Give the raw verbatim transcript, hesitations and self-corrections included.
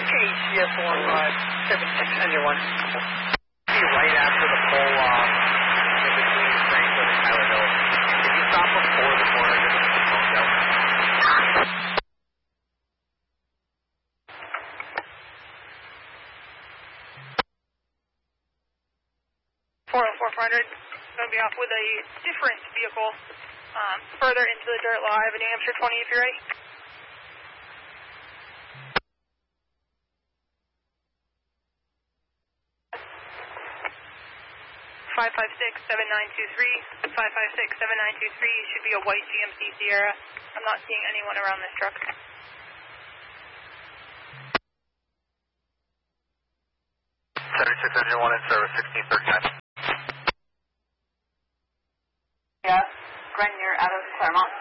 H C S one five seven six engine one. Be right after the pole off in between Franklin and Tyler Hill. If you stop before the corner, give us the phone go. four oh four four hundred, going to be off with a different vehicle um, further into the dirt lot. I have a New Hampshire twenty if you're ready. five five six seven nine two three, five five six seven nine two three, should be a white G M C Sierra. I'm not seeing anyone around this truck. seventy-six engine one in service, sixteen thirty-nine. Yeah, Gren, you're out of Claremont.